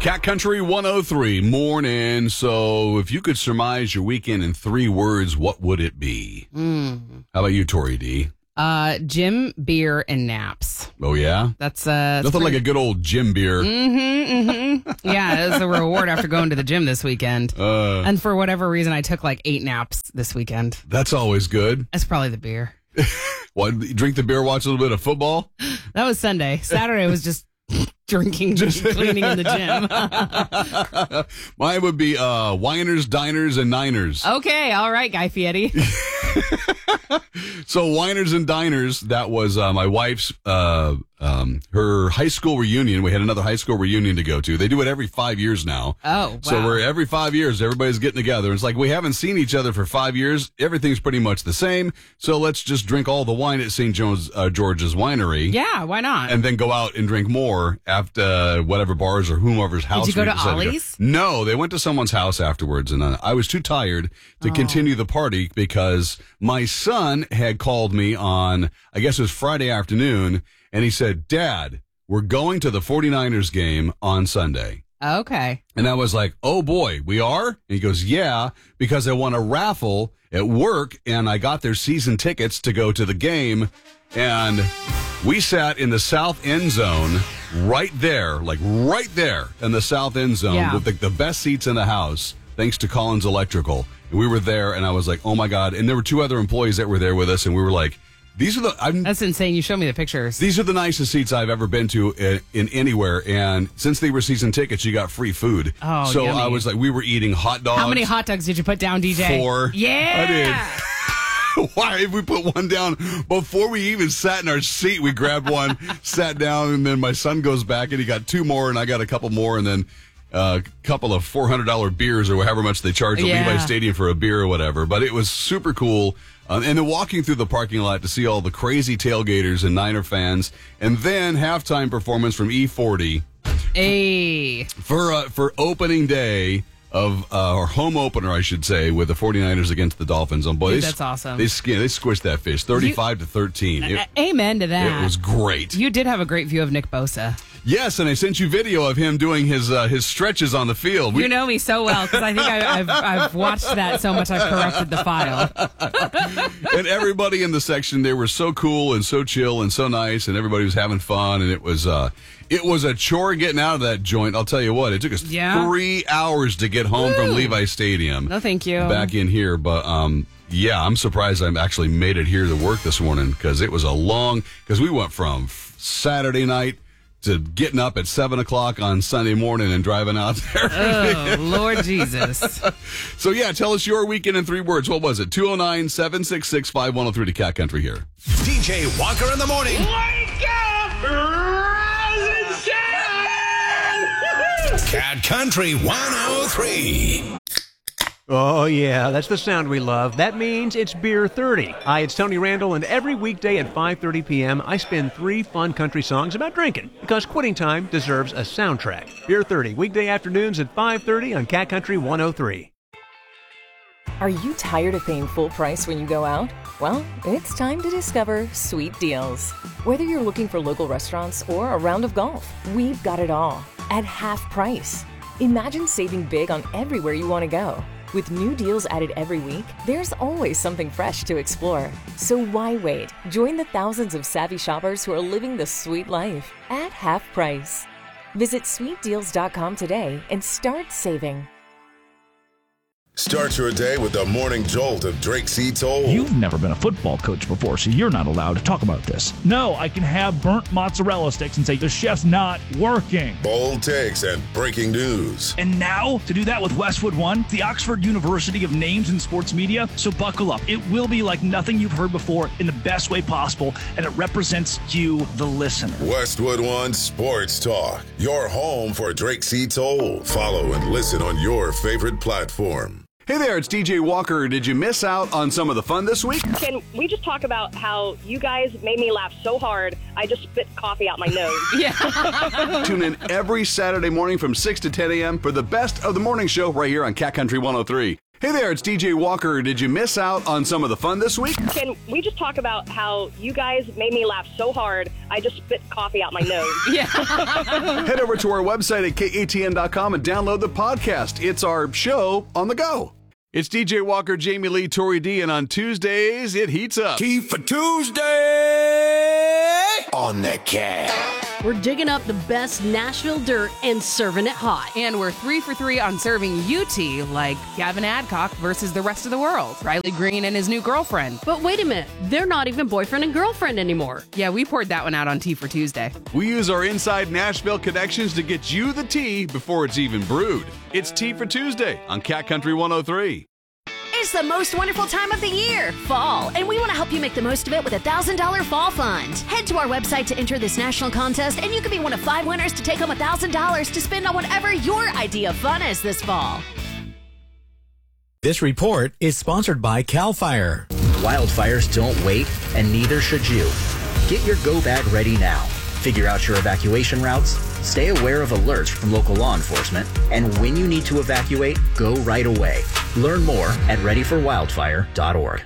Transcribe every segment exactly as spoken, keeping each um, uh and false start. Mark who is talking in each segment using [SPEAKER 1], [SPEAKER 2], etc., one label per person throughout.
[SPEAKER 1] Cat Country one oh three, morning. So if you could surmise your weekend in three words, what would it be?
[SPEAKER 2] Mm.
[SPEAKER 1] How about you, Tori D?
[SPEAKER 2] Uh, gym, beer, and naps.
[SPEAKER 1] Oh, yeah?
[SPEAKER 2] That's uh,
[SPEAKER 1] Nothing
[SPEAKER 2] pretty...
[SPEAKER 1] like a good old gym beer.
[SPEAKER 2] Mm-hmm, mm-hmm. Yeah, it was a reward after going to the gym this weekend.
[SPEAKER 1] Uh,
[SPEAKER 2] and for whatever reason, I took like eight naps this weekend.
[SPEAKER 1] That's always good.
[SPEAKER 2] That's probably the beer.
[SPEAKER 1] What, drink the beer, watch a little bit of football?
[SPEAKER 2] That was Sunday. Saturday was just drinking, just cleaning in the gym.
[SPEAKER 1] Mine would be uh, Winers, Diners, and Niners.
[SPEAKER 2] Okay, all right, Guy Fieri.
[SPEAKER 1] So Winers and Diners, that was uh, my wife's, uh, um, her high school reunion. We had another high school reunion to go to. They do it every five years now.
[SPEAKER 2] Oh, wow.
[SPEAKER 1] So we're every five years, everybody's getting together. It's like we haven't seen each other for five years. Everything's pretty much the same. So let's just drink all the wine at Saint John's, uh, George's Winery.
[SPEAKER 2] Yeah, why not?
[SPEAKER 1] And then go out and drink more after uh, whatever bars or whomever's house.
[SPEAKER 2] Did you go
[SPEAKER 1] we
[SPEAKER 2] to Ollie's?
[SPEAKER 1] To go. No, they went to someone's house afterwards, and uh, I was too tired to oh. continue the party because my son had called me on, I guess it was Friday afternoon, and he said, Dad, we're going to the 49ers game on Sunday.
[SPEAKER 2] Okay.
[SPEAKER 1] And I was like, oh boy, we are? And he goes, yeah, because I won a raffle at work, and I got their season tickets to go to the game, and we sat in the south end zone right there, like right there in the south end zone yeah. with the, the best seats in the house, thanks to Collins Electrical. And we were there, and I was like, oh my God. And there were two other employees that were there with us, and we were like, these are the... I'm,
[SPEAKER 2] That's insane. You showed me the pictures.
[SPEAKER 1] These are the nicest seats I've ever been to in, in anywhere. And since they were season tickets, you got free food.
[SPEAKER 2] Oh,
[SPEAKER 1] So
[SPEAKER 2] yummy.
[SPEAKER 1] I was like, we were eating hot dogs.
[SPEAKER 2] How many hot dogs did you put down, D J?
[SPEAKER 1] Four.
[SPEAKER 2] Yeah.
[SPEAKER 1] I did. Why did we put one down before we even sat in our seat? We grabbed one, sat down, and then my son goes back and he got two more, and I got a couple more, and then a uh, couple of four hundred dollars beers or however much they charge at
[SPEAKER 2] yeah.
[SPEAKER 1] Levi Stadium for a beer or whatever. But it was super cool. Um, and then walking through the parking lot to see all the crazy tailgaters and Niner fans, and then halftime performance from E forty.
[SPEAKER 2] Hey.
[SPEAKER 1] For uh, for opening day of uh, or home opener, I should say, with the 49ers against the Dolphins. On boy,
[SPEAKER 2] Dude,
[SPEAKER 1] they,
[SPEAKER 2] that's awesome.
[SPEAKER 1] They skin, they squished that fish, thirty-five
[SPEAKER 2] you,
[SPEAKER 1] to thirteen. It,
[SPEAKER 2] uh, amen to that.
[SPEAKER 1] It was great.
[SPEAKER 2] You did have a great view of Nick Bosa.
[SPEAKER 1] Yes, and I sent you video of him doing his uh, his stretches on the field. We,
[SPEAKER 2] you know me so well because I think I, I've I've watched that so much I've corrupted the file.
[SPEAKER 1] And everybody in the section, they were so cool and so chill and so nice, and everybody was having fun, and it was uh, it was a chore getting out of that joint. I'll tell you what, it took us
[SPEAKER 2] yeah.
[SPEAKER 1] three hours to get home Woo. from Levi Stadium.
[SPEAKER 2] No, thank you.
[SPEAKER 1] Back in here, but um. Yeah, I'm surprised I actually made it here to work this morning because it was a long, because we went from Saturday night to getting up at seven o'clock on Sunday morning and driving out there.
[SPEAKER 2] Oh, Lord Jesus.
[SPEAKER 1] So, yeah, tell us your weekend in three words. What was it? two oh nine, seven six six, five one oh three to Cat Country here.
[SPEAKER 3] D J Walker in the morning.
[SPEAKER 4] Wake up! Rise and shine!
[SPEAKER 3] Cat Country one oh three.
[SPEAKER 5] Oh, yeah, that's the sound we love. That means it's Beer thirty. Hi, it's Tony Randall, and every weekday at five thirty p.m., I spin three fun country songs about drinking, because quitting time deserves a soundtrack. Beer thirty, weekday afternoons at five thirty on Cat Country one oh three.
[SPEAKER 6] Are you tired of paying full price when you go out? Well, it's time to discover Sweet Deals. Whether you're looking for local restaurants or a round of golf, we've got it all at half price. Imagine saving big on everywhere you want to go. With new deals added every week, there's always something fresh to explore. So why wait? Join the thousands of savvy shoppers who are living the sweet life at half price. Visit sweet deals dot com today and start saving.
[SPEAKER 7] Start your day with the morning jolt of Drake C. Toll.
[SPEAKER 8] You've never been a football coach before, so you're not allowed to talk about this. No, I can have burnt mozzarella sticks and say the chef's not working.
[SPEAKER 7] Bold takes and breaking news.
[SPEAKER 8] And now, to do that with Westwood One, the Oxford University of Names in Sports Media. So buckle up. It will be like nothing you've heard before in the best way possible, and it represents you, the listener.
[SPEAKER 7] Westwood One Sports Talk, your home for Drake C. Toll. Follow and listen on your favorite platform.
[SPEAKER 1] Hey there, it's D J Walker. Did you miss out on some of the fun this week?
[SPEAKER 9] Can we just talk about how you guys made me laugh so hard, I just spit coffee out my nose?
[SPEAKER 2] Yeah.
[SPEAKER 1] Tune in every Saturday morning from six to ten a.m. for the best of the morning show right here on Cat Country one oh three. Hey there, it's D J Walker. Did you miss out on some of the fun this week?
[SPEAKER 9] Can we just talk about how you guys made me laugh so hard, I just spit coffee out my nose?
[SPEAKER 2] Yeah.
[SPEAKER 1] Head over to our website at K A T N dot com and download the podcast. It's our show on the go. It's D J Walker, Jamie Lee, Tori D, and on Tuesdays, it heats up.
[SPEAKER 3] Tea for Tuesday on the Cat.
[SPEAKER 10] We're digging up the best Nashville dirt and serving it hot.
[SPEAKER 2] And we're three for three on serving you tea, like Gavin Adcock versus the rest of the world, Riley Green and his new girlfriend.
[SPEAKER 10] But wait a minute, they're not even boyfriend and girlfriend anymore.
[SPEAKER 2] Yeah, we poured that one out on Tea for Tuesday.
[SPEAKER 1] We use our inside Nashville connections to get you the tea before it's even brewed. It's Tea for Tuesday on Cat Country one oh three.
[SPEAKER 11] It's the most wonderful time of the year, fall, and we want to help you make the most of it with a one thousand dollars Fall Fund. Head to our website to enter this national contest, and you can be one of five winners to take home one thousand dollars to spend on whatever your idea of fun is this fall.
[SPEAKER 12] This report is sponsored by CAL FIRE.
[SPEAKER 13] Wildfires don't wait, and neither should you. Get your go bag ready now. Figure out your evacuation routes, stay aware of alerts from local law enforcement, and when you need to evacuate, go right away. Learn more at ready for wildfire dot org.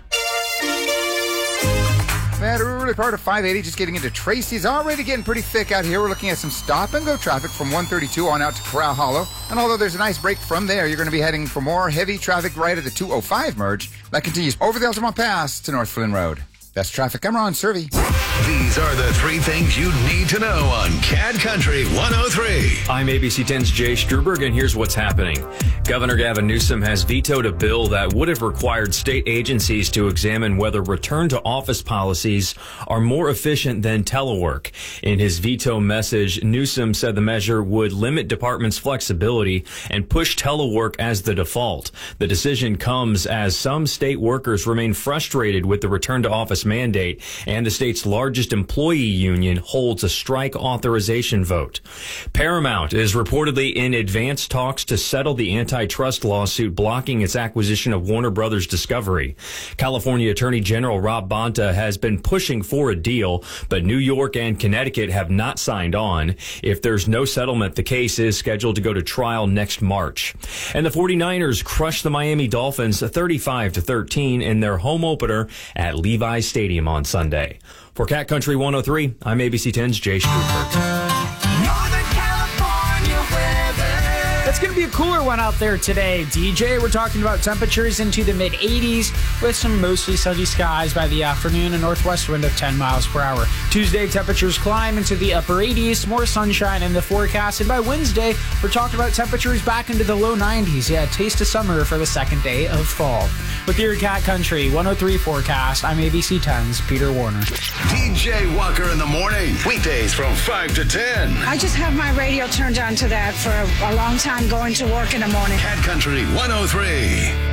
[SPEAKER 14] Man, early part of five eighty, just getting into Tracy's. Already getting pretty thick out here. We're looking at some stop-and-go traffic from one thirty-two on out to Corral Hollow. And although there's a nice break from there, you're going to be heading for more heavy traffic right at the two oh five merge. That continues over the Altamont Pass to North Flynn Road. Best traffic, I'm Ron Servey.
[SPEAKER 3] These are the three things you need to know on Cat Country one oh three.
[SPEAKER 15] I'm A B C ten's Jay Struberg, and here's what's happening. Governor Gavin Newsom has vetoed a bill that would have required state agencies to examine whether return-to-office policies are more efficient than telework. In his veto message, Newsom said the measure would limit departments' flexibility and push telework as the default. The decision comes as some state workers remain frustrated with the return-to-office mandate, and the state's largest employee union holds a strike authorization vote. Paramount is reportedly in advanced talks to settle the antitrust lawsuit blocking its acquisition of Warner Brothers Discovery. California Attorney General Rob Bonta has been pushing for a deal, but New York and Connecticut have not signed on. If there's no settlement, the case is scheduled to go to trial next March. And the 49ers crushed the Miami Dolphins thirty-five to thirteen in their home opener at Levi's Stadium on Sunday. For Cat Country one oh three, I'm A B C ten's Jay Struberg.
[SPEAKER 16] It's going to be a cooler one out there today, D J. We're talking about temperatures into the mid eighties with some mostly sunny skies by the afternoon, a northwest wind of ten miles per hour. Tuesday, temperatures climb into the upper eighties, more sunshine in the forecast, and by Wednesday, we're talking about temperatures back into the low nineties. Yeah, a taste of summer for the second day of fall. With your Cat Country one oh three forecast, I'm A B C ten's Peter Warner.
[SPEAKER 3] D J Walker in the morning, weekdays from five to ten.
[SPEAKER 17] I just have my radio turned on to that for a, a long time going to work in the morning.
[SPEAKER 3] Cat Country one oh three.